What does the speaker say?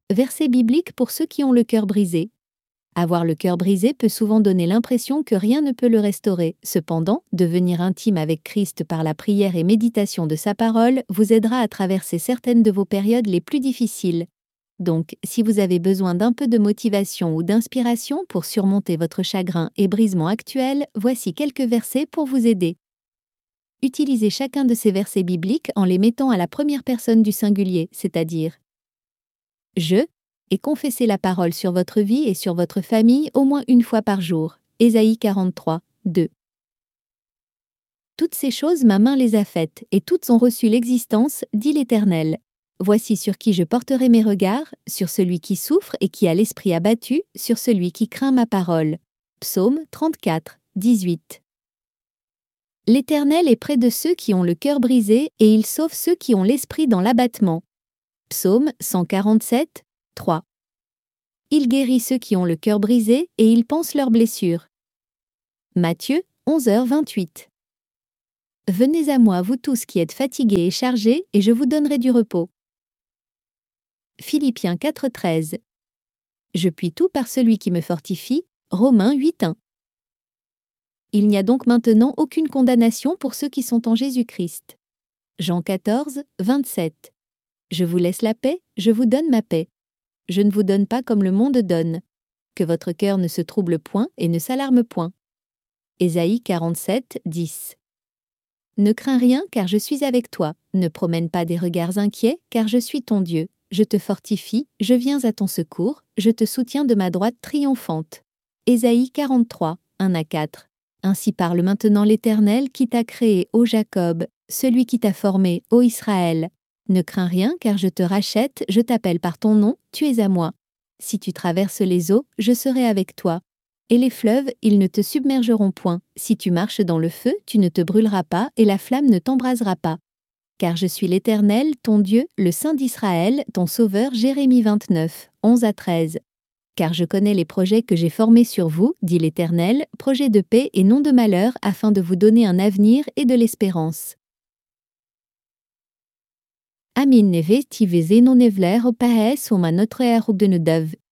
Verset biblique pour ceux qui ont le cœur brisé. Avoir le cœur brisé peut souvent donner l'impression que rien ne peut le restaurer. Cependant, devenir intime avec Christ par la prière et méditation de sa parole vous aidera à traverser certaines de vos périodes les plus difficiles. Donc, si vous avez besoin d'un peu de motivation ou d'inspiration pour surmonter votre chagrin et brisement actuel, voici quelques versets pour vous aider. Utilisez chacun de ces versets bibliques en les mettant à la première personne du singulier, c'est-à-dire « je » et confessez la parole sur votre vie et sur votre famille au moins une fois par jour. Ésaïe 43, 2. Toutes ces choses ma main les a faites, et toutes ont reçu l'existence, dit l'Éternel. Voici sur qui je porterai mes regards, sur celui qui souffre et qui a l'esprit abattu, sur celui qui craint ma parole. Psaume 34, 18. L'Éternel est près de ceux qui ont le cœur brisé, et il sauve ceux qui ont l'esprit dans l'abattement. Psaume 147, 3. Il guérit ceux qui ont le cœur brisé, et il panse leurs blessures. Matthieu 11h28. Venez à moi, vous tous qui êtes fatigués et chargés, et je vous donnerai du repos. Philippiens 4,13. Je puis tout par celui qui me fortifie. Romains 8,1. Il n'y a donc maintenant aucune condamnation pour ceux qui sont en Jésus-Christ. Jean 14, 27. Je vous laisse la paix, je vous donne ma paix. Je ne vous donne pas comme le monde donne. Que votre cœur ne se trouble point et ne s'alarme point. Ésaïe 47, 10. Ne crains rien, car je suis avec toi. Ne promène pas des regards inquiets, car je suis ton Dieu. Je te fortifie, je viens à ton secours, je te soutiens de ma droite triomphante. Ésaïe 43, 1-4. Ainsi parle maintenant l'Éternel qui t'a créé, ô Jacob, celui qui t'a formé, ô Israël. Ne crains rien, car je te rachète, je t'appelle par ton nom, tu es à moi. Si tu traverses les eaux, je serai avec toi. Et les fleuves, ils ne te submergeront point. Si tu marches dans le feu, tu ne te brûleras pas, et la flamme ne t'embrasera pas. Car je suis l'Éternel, ton Dieu, le Saint d'Israël, ton Sauveur. Jérémie 29, 11-13. Car je connais les projets que j'ai formés sur vous, dit l'Éternel, projets de paix et non de malheur, afin de vous donner un avenir et de l'espérance. Amin neve tive zenon evler opaes oma notre erub de nedav